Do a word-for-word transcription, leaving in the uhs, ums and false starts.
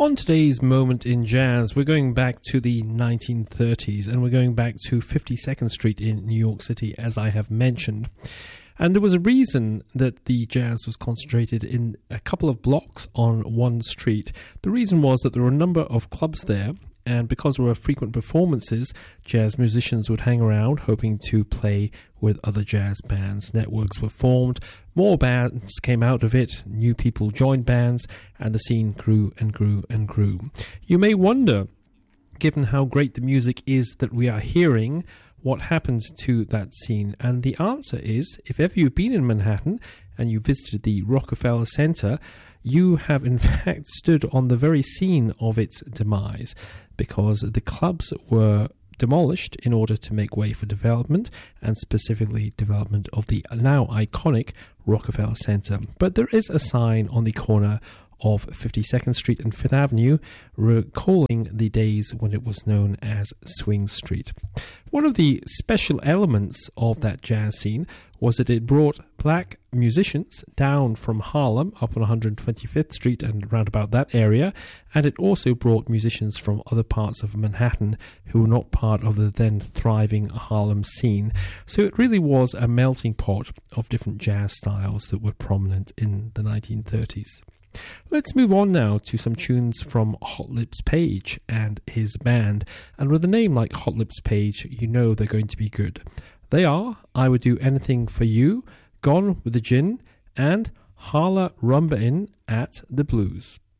On today's Moment in Jazz, we're going back to the nineteen thirties and we're going back to fifty-second Street in New York City, as I have mentioned. And there was a reason that the jazz was concentrated in a couple of blocks on one street. The reason was that there were a number of clubs there, and because there were frequent performances, jazz musicians would hang around hoping to play with other jazz bands. Networks were formed, more bands came out of it, new people joined bands, and the scene grew and grew and grew. You may wonder, given how great the music is that we are hearing, what happened to that scene? And the answer is, if ever you've been in Manhattan and you visited the Rockefeller Center, you have in fact stood on the very scene of its demise, because the clubs were demolished in order to make way for development, and specifically development of the now iconic Rockefeller Center. But there is a sign on the corner of fifty-second Street and Fifth Avenue recalling the days when it was known as Swing Street. One of the special elements of that jazz scene was that it brought black musicians down from Harlem up on one hundred twenty-fifth Street and round about that area, and it also brought musicians from other parts of Manhattan who were not part of the then thriving Harlem scene. So it really was a melting pot of different jazz styles that were prominent in the nineteen thirties. Let's move on now to some tunes from Hot Lips Page and his band. And with a name like Hot Lips Page, you know they're going to be good. They are I Would Do Anything For You, Gone With The Gin, and Hala Rumba In at the Blues.